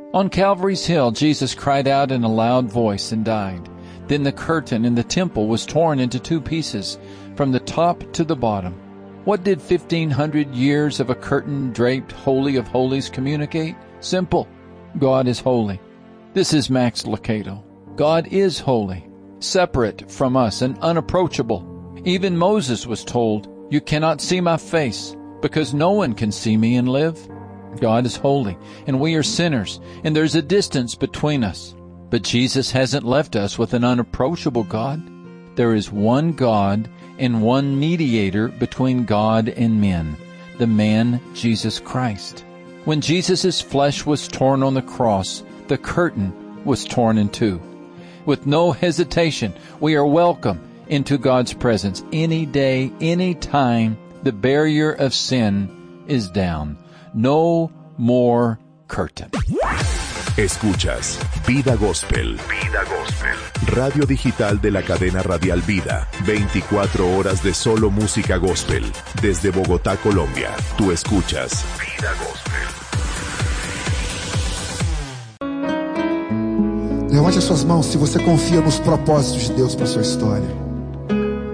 On Calvary's hill, Jesus cried out in a loud voice and died. Then the curtain in the temple was torn into two pieces, from the top to the bottom. What did 1,500 years of a curtain-draped Holy of Holies communicate? Simple. God is holy. This is Max Lucado. God is holy, separate from us and unapproachable. Even Moses was told, "You cannot see my face, because no one can see me and live." God is holy, and we are sinners, and there's a distance between us. But Jesus hasn't left us with an unapproachable God. There is one God and one mediator between God and men, the man Jesus Christ. When Jesus' flesh was torn on the cross, the curtain was torn in two. With no hesitation, we are welcome into God's presence any day, any time. The barrier of sin is down. No more curtain. Escuchas Vida Gospel. Vida Gospel. Radio digital de la cadena radial Vida. 24 horas de solo música gospel. Desde Bogotá, Colombia. Tú escuchas Vida Gospel. Levante as suas mãos se você confia nos propósitos de Deus para a sua história.